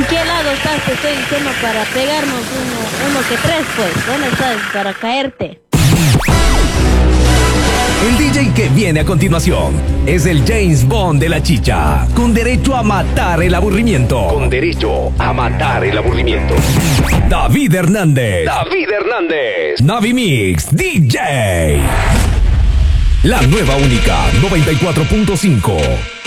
qué lado estás? Te estoy diciendo para pegarnos uno que tres, pues. ¿Dónde estás? Para caerte. El DJ que viene a continuación es el James Bond de la chicha, con derecho a matar el aburrimiento. Con derecho a matar el aburrimiento. David Hernández. David Hernández. Navi Mix DJ. La nueva única 94.5.